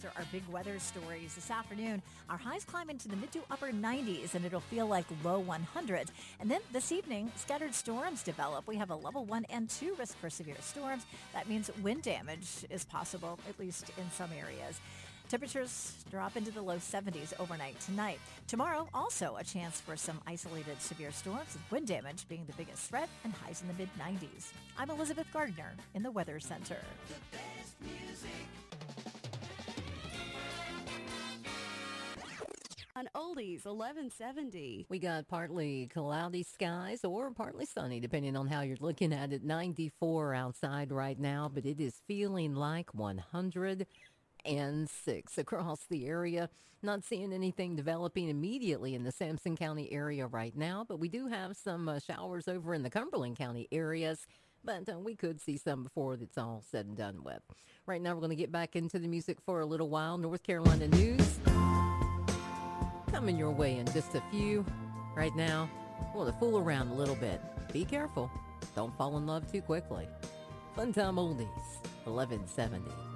after our big weather stories. This afternoon, our highs climb into the mid to upper 90s, and it'll feel like low 100s. And then this evening, scattered storms develop. We have a level 1 and 2 risk for severe storms. That means wind damage is possible, at least in some areas. Temperatures drop into the low 70s overnight tonight. Tomorrow, also a chance for some isolated severe storms, with wind damage being the biggest threat and highs in the mid-90s. I'm Elizabeth Gardner in the Weather Center. The best music. On Oldies 1170. We got partly cloudy skies or partly sunny, depending on how you're looking at it. 94 outside right now, but it is feeling like 106 across the area. Not seeing anything developing immediately in the Sampson County area right now, but we do have some showers over in the Cumberland County areas. But we could see some before it's all said and done with. Right now, we're going to get back into the music for a little while. North Carolina news coming your way in just a few. Right now, we want to fool around a little bit. Be careful. Don't fall in love too quickly. Fun Time Oldies, 1170.